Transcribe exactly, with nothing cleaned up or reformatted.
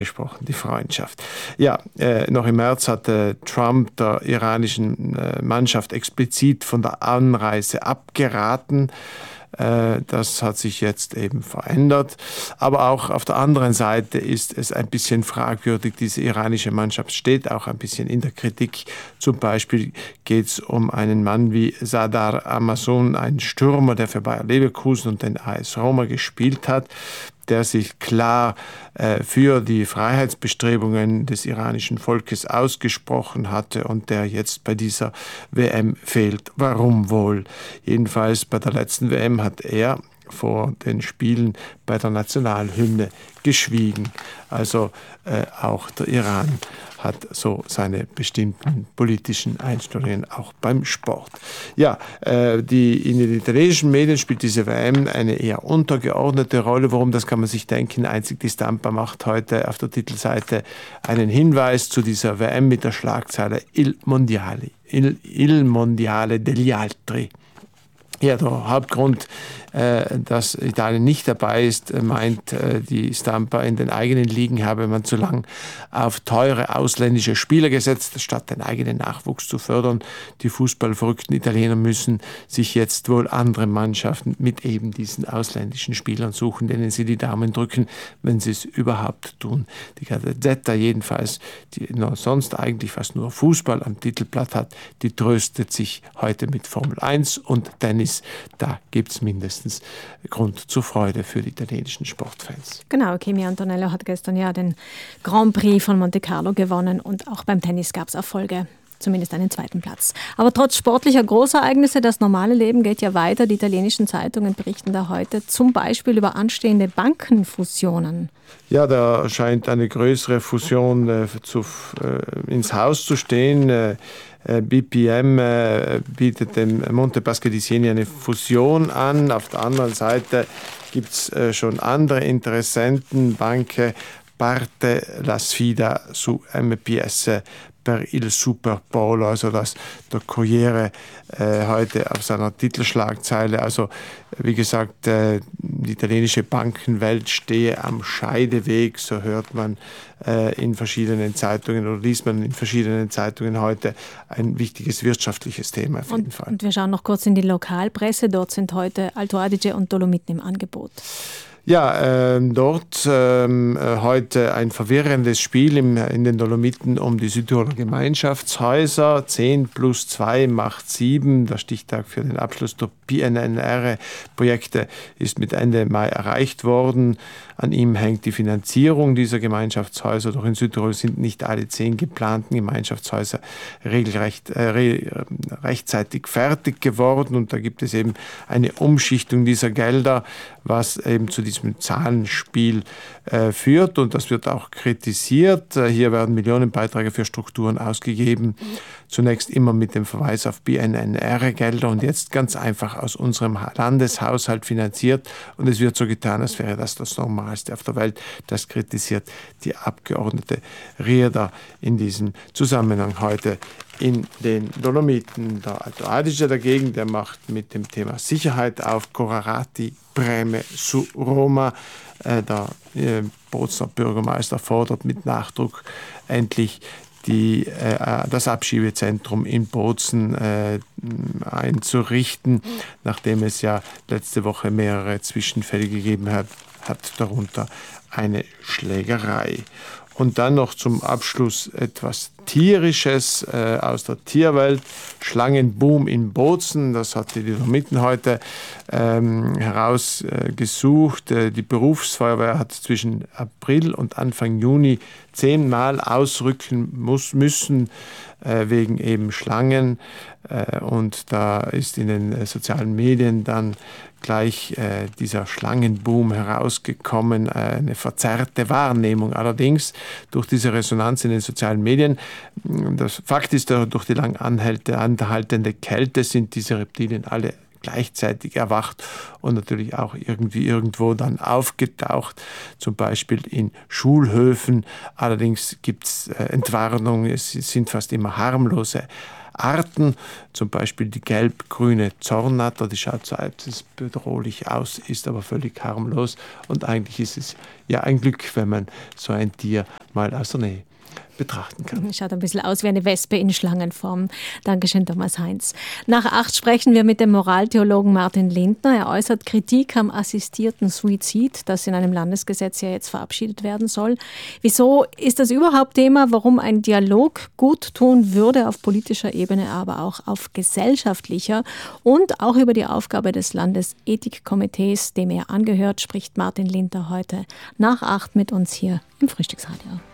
gesprochen, die Freundschaft. Ja, äh, noch im März hatte Trump der iranischen äh, Mannschaft explizit von der Anreise abgeraten. Äh, das hat sich jetzt eben verändert. Aber auch auf der anderen Seite ist es ein bisschen fragwürdig. Diese iranische Mannschaft steht auch ein bisschen in der Kritik. Zum Beispiel geht es um einen Mann wie Sadar Amazon, ein Stürmer, der für Bayer Leverkusen und den A S Roma gespielt hat, der sich klar äh, für die Freiheitsbestrebungen des iranischen Volkes ausgesprochen hatte und der jetzt bei dieser W M fehlt. Warum wohl? Jedenfalls bei der letzten W M hat er vor den Spielen bei der Nationalhymne geschwiegen. Also äh, auch der Iran hat so seine bestimmten politischen Einstellungen auch beim Sport. Ja, äh, die, in den italienischen Medien spielt diese W M eine eher untergeordnete Rolle. Warum, das kann man sich denken. Einzig die Stampa macht heute auf der Titelseite einen Hinweis zu dieser W M mit der Schlagzeile Il Mondiale, Il, Il Mondiale degli Altri. Ja, der Hauptgrund, äh, dass Italien nicht dabei ist, meint äh, die Stampa, in den eigenen Ligen habe man zu lang auf teure ausländische Spieler gesetzt, statt den eigenen Nachwuchs zu fördern. Die fußballverrückten Italiener müssen sich jetzt wohl andere Mannschaften mit eben diesen ausländischen Spielern suchen, denen sie die Daumen drücken, wenn sie es überhaupt tun. Die Gazzetta jedenfalls, die noch sonst eigentlich fast nur Fußball am Titelblatt hat, die tröstet sich heute mit Formel eins und Tennis. Da gibt es mindestens Grund zur Freude für die italienischen Sportfans. Genau, Kimi Antonello hat gestern ja den Grand Prix von Monte Carlo gewonnen und auch beim Tennis gab es Erfolge. Zumindest einen zweiten Platz. Aber trotz sportlicher Großereignisse, das normale Leben geht ja weiter. Die italienischen Zeitungen berichten da heute zum Beispiel über anstehende Bankenfusionen. Ja, da scheint eine größere Fusion äh, zu, äh, ins Haus zu stehen. Äh, B P M äh, bietet dem Monte Paschi di Siena eine Fusion an. Auf der anderen Seite gibt es äh, schon andere Interessenten. Banche parte la sfida su M P S per il Superpolo, also das der Corriere äh, heute auf seiner Titelschlagzeile. Also wie gesagt, äh, die italienische Bankenwelt stehe am Scheideweg, so hört man äh, in verschiedenen Zeitungen oder liest man in verschiedenen Zeitungen heute. Ein wichtiges wirtschaftliches Thema auf jeden und, Fall. Und wir schauen noch kurz in die Lokalpresse. Dort sind heute Alto Adige und Dolomiten im Angebot. Ja, äh, dort äh, heute ein verwirrendes Spiel im, in den Dolomiten um die Südtiroler Gemeinschaftshäuser. zehn plus zwei macht sieben. Der Stichtag für den Abschluss der P N N R-Projekte ist mit Ende Mai erreicht worden. An ihm hängt die Finanzierung dieser Gemeinschaftshäuser. Doch in Südtirol sind nicht alle zehn geplanten Gemeinschaftshäuser regelrecht, äh, re, rechtzeitig fertig geworden. Und da gibt es eben eine Umschichtung dieser Gelder, was eben zu diesem Zahlenspiel äh, führt. Und das wird auch kritisiert. Äh, hier werden Millionenbeiträge für Strukturen ausgegeben. Zunächst immer mit dem Verweis auf B N N R-Gelder und jetzt ganz einfach aus unserem Landeshaushalt finanziert. Und es wird so getan, als wäre das das Normalste auf der Welt. Das kritisiert die Abgeordnete Rieder in diesem Zusammenhang heute in den Dolomiten. Der Alto Adige dagegen, der macht mit dem Thema Sicherheit auf. Corrarati preme su Roma. Äh, der äh, Bozner Bürgermeister fordert mit Nachdruck endlich die, äh, das Abschiebezentrum in Bozen äh, einzurichten, nachdem es ja letzte Woche mehrere Zwischenfälle gegeben hat, hat darunter eine Schlägerei. Und dann noch zum Abschluss etwas Tierisches äh, aus der Tierwelt. Schlangenboom in Bozen, das hat die Dolomiten heute ähm, herausgesucht. Äh, die Berufsfeuerwehr hat zwischen April und Anfang Juni zehnmal ausrücken muss, müssen äh, wegen eben Schlangen. Äh, und da ist in den äh, sozialen Medien dann gleich äh, dieser Schlangenboom herausgekommen, äh, eine verzerrte Wahrnehmung allerdings durch diese Resonanz in den sozialen Medien. Das Fakt ist, durch die lang anhaltende Kälte sind diese Reptilien alle gleichzeitig erwacht und natürlich auch irgendwie irgendwo dann aufgetaucht, zum Beispiel in Schulhöfen. Allerdings gibt es äh, Entwarnungen, es sind fast immer harmlose Arten, zum Beispiel die gelb-grüne Zornnatter, die schaut so etwas bedrohlich aus, ist aber völlig harmlos und eigentlich ist es ja ein Glück, wenn man so ein Tier mal aus der Nähe betrachten kann. Schaut ein bisschen aus wie eine Wespe in Schlangenform. Dankeschön, Thomas Heinz. Nach acht sprechen wir mit dem Moraltheologen Martin Lindner. Er äußert Kritik am assistierten Suizid, das in einem Landesgesetz ja jetzt verabschiedet werden soll. Wieso ist das überhaupt Thema? Warum ein Dialog gut tun würde auf politischer Ebene, aber auch auf gesellschaftlicher? Und auch über die Aufgabe des Landesethikkomitees, dem er angehört, spricht Martin Lindner heute nach acht mit uns hier im Frühstücksradio.